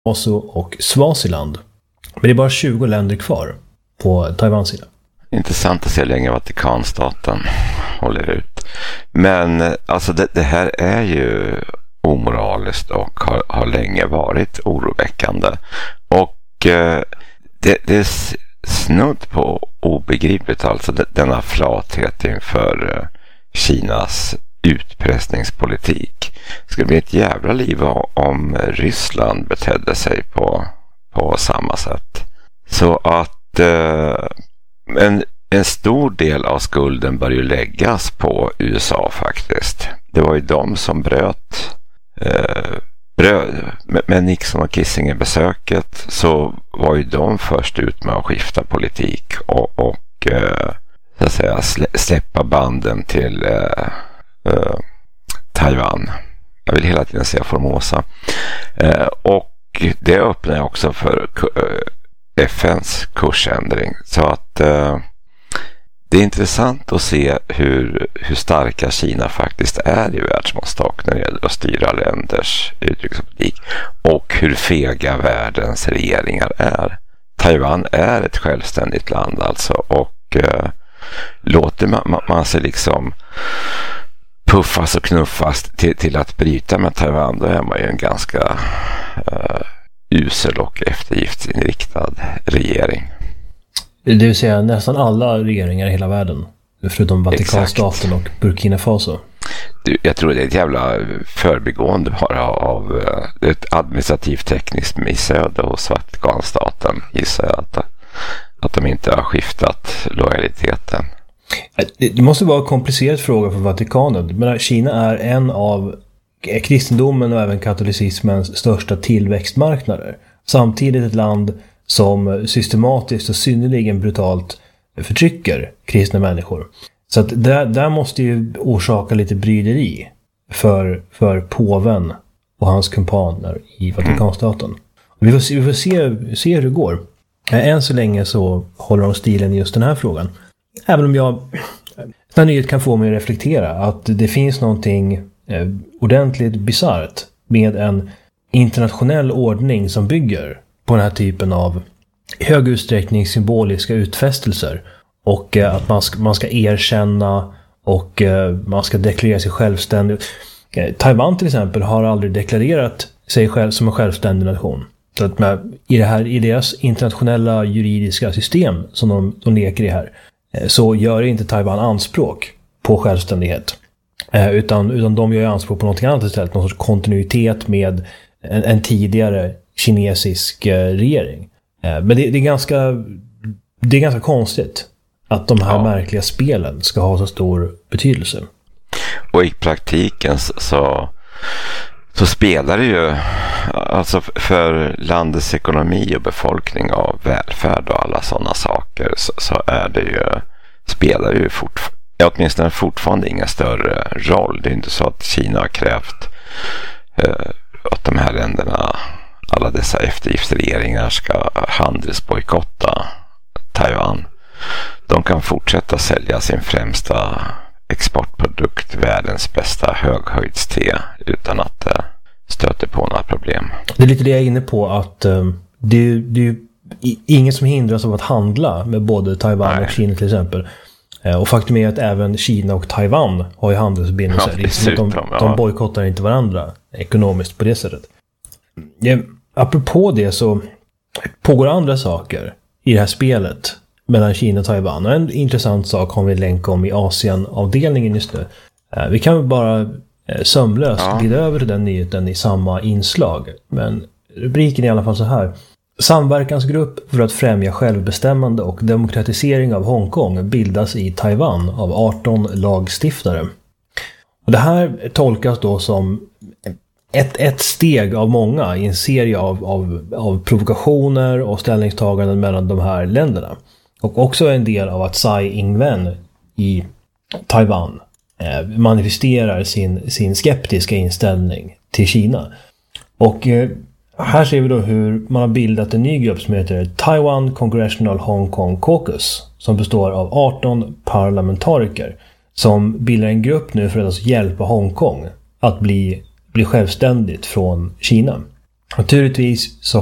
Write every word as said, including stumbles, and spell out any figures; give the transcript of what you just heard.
Faso och Swaziland. Men det är bara tjugo länder kvar på Taiwans sida. Intressant att se hur länge Vatikanstaten håller ut. Men alltså det, det här är ju omoraliskt och har, har länge varit oroväckande. Och eh, det, det är snudd på obegripligt, alltså denna flathet inför eh, Kinas utpressningspolitik. Det skulle bli ett jävla liv om Ryssland betedde sig på, på samma sätt. Så att eh, en, en stor del av skulden bör ju läggas på U S A faktiskt. Det var ju de som bröt, eh, bröt med, med Nixon och Kissinger-besöket, så var ju de först ut med att skifta politik och, och eh, så att säga slä, släppa banden till eh, eh, Taiwan. Jag vill hela tiden säga Formosa. Eh, och det öppnar också för eh, F N:s kursändring. Så att eh, det är intressant att se hur, hur starka Kina faktiskt är i världsmåttstock när det gäller att styra länders utrikespolitik och hur fega världens regeringar är. Taiwan är ett självständigt land alltså, och eh, låter man, man sig liksom puffas och knuffas till, till att bryta med Taiwan, då är man ju en ganska eh, usel och eftergiftsinriktad regering. Det vill säga nästan alla regeringar i hela världen, förutom Vatikanstaten och Burkina Faso. Du, jag tror det är ett jävla förbigående bara av uh, ett administrativt tekniskt missöde hos Vatikanstaten, gissar jag, att, att de inte har skiftat lojaliteten. Det måste vara en komplicerad fråga för Vatikanen. Men Kina är en av kristendomen och även katolicismens största tillväxtmarknader. Samtidigt ett land som systematiskt och synnerligen brutalt förtrycker kristna människor. Så att där, där måste ju orsaka lite bryderi för, för påven och hans kumpaner i Vatikanstaten. Vi får, se, vi får se, se hur det går. Än så länge så håller de stilen i just den här frågan. Även om jag, den här nyhet kan få mig att reflektera att det finns någonting eh, ordentligt bizarrt med en internationell ordning som bygger på den här typen av hög utsträckning symboliska utfästelser, och eh, att man ska, man ska erkänna och eh, man ska deklarera sig självständig. Eh, Taiwan till exempel har aldrig deklarerat sig själv som en självständig nation. Så att med, i, det här, i deras internationella juridiska system som de, de leker i här, eh, så gör inte Taiwan anspråk på självständighet. Eh, utan, utan de gör anspråk på något annat istället, någon sorts kontinuitet med en, en tidigare kinesisk eh, regering. Eh, men det, det, är ganska, det är ganska konstigt att de här ja. märkliga spelen ska ha så stor betydelse. Och i praktiken så, så spelar det ju, alltså för landets ekonomi och befolkning och välfärd och alla sådana saker, så, så är det ju, spelar ju fort, åtminstone fortfarande ingen större roll. Det är inte så att Kina har krävt eh, att de här länderna, alla dessa eftergiftsregeringar, ska handelsbojkotta Taiwan. De kan fortsätta sälja sin främsta exportprodukt, världens bästa höghöjdste, utan att det uh, stöter på några problem. Det är lite det jag är inne på, att um, det är ju det är ingen som hindras av att handla med både Taiwan Nej. och Kina till exempel. Uh, och faktum är att även Kina och Taiwan har ju handelsförbindelser. Ja, dessutom, de ja. de bojkottar inte varandra ekonomiskt på det sättet. Ja, apropå det så pågår andra saker i det här spelet mellan Kina och Taiwan. Och en intressant sak har vi länk om i Asien-avdelningen just nu. Vi kan bara sömlöst ja. glida över till den nyheten i samma inslag. Men rubriken är i alla fall så här. Samverkansgrupp för att främja självbestämmande och demokratisering av Hongkong bildas i Taiwan av arton lagstiftare. Och det här tolkas då som ett, ett steg av många i en serie av, av, av provokationer och ställningstaganden mellan de här länderna. Och också en del av att Tsai Ing-wen i Taiwan eh, manifesterar sin, sin skeptiska inställning till Kina. Och eh, här ser vi då hur man har bildat en ny grupp som heter Taiwan Congressional Hong Kong Caucus, som består av arton parlamentariker som bildar en grupp nu för att alltså hjälpa Hongkong att bli, bli självständigt från Kina. Naturligtvis så